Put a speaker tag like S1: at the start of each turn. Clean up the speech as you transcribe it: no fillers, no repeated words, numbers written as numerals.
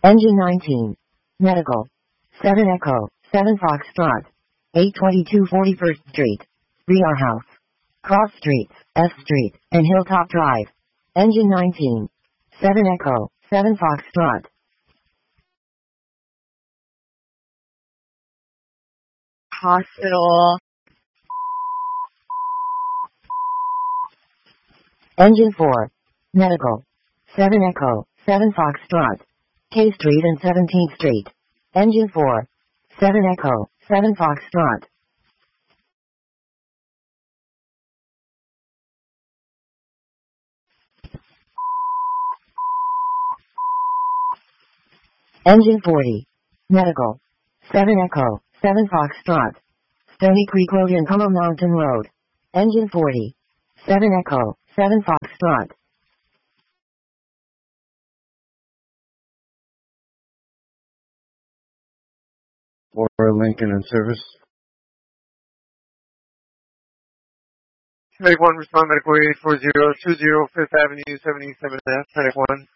S1: Engine 19. Medical. 7 Echo, 7 Foxtrot. 822 41st Street. Rear House. Cross Streets, F Street, and Hilltop Drive. Engine 19. 7 Echo, 7 Foxtrot.
S2: Hospital.
S1: Engine 4. Medical. 7 Echo, 7 Foxtrot. K Street and 17th Street. Engine 4. 7 Echo, 7 Foxtrot. Engine 40. Medical. 7 Echo, 7 Foxtrot. Stony Creek Road and Pummel Mountain Road. Engine 40. 7 Echo, 7 Foxtrot.
S3: For Lincoln in service.
S4: Medic 1, respond medical 84020 5th Avenue 77F, Medic 1.